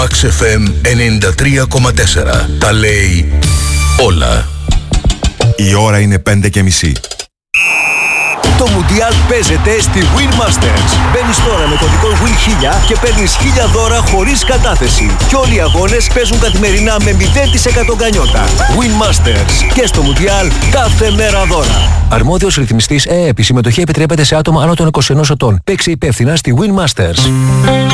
Max FM 93,4. Τα λέει όλα. Η ώρα είναι 5:30. Το Μουντιάλ παίζεται στη Win Masters. Μπαίνεις τώρα με κωδικό WIN1000 και παίρνεις 1000 δώρα χωρίς κατάθεση. Και όλοι οι αγώνες παίζουν καθημερινά με 0% γκανιότα. Win Masters. Και στο Μουντιάλ κάθε μέρα δώρα. Αρμόδιος ρυθμιστής ΕΕΠ. Η συμμετοχή επιτρέπεται σε άτομα άνω των 21 ετών. Παίξε υπεύθυνα στη Win Masters.